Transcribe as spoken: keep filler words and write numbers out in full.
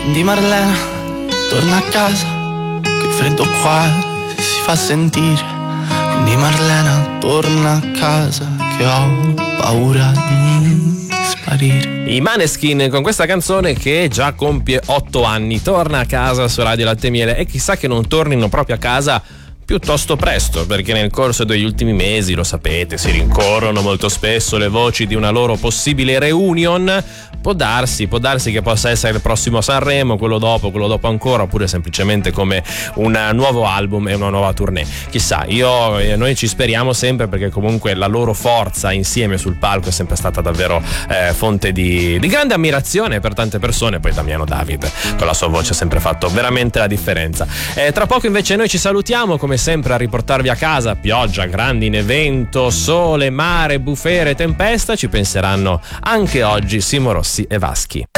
Quindi Marlena, torna a casa, che freddo qua si fa sentire. Quindi Marlena, torna a casa, che ho paura di sparire. I Maneskin con questa canzone che già compie otto anni. Torna a casa su Radio Latte e Miele, e chissà che non tornino proprio a casa piuttosto presto, perché nel corso degli ultimi mesi, lo sapete, si rincorrono molto spesso le voci di una loro possibile reunion. Può darsi, può darsi che possa essere il prossimo Sanremo, quello dopo, quello dopo ancora, oppure semplicemente come un nuovo album e una nuova tournée. Chissà, io e noi ci speriamo sempre, perché comunque la loro forza insieme sul palco è sempre stata davvero eh, fonte di, di grande ammirazione per tante persone. Poi Damiano David con la sua voce ha sempre fatto veramente la differenza. Eh, tra poco invece noi ci salutiamo, come sempre a riportarvi a casa pioggia, grandine, vento, sole, mare, bufere, tempesta. Ci penseranno anche oggi Simo Rossi e Vaschi.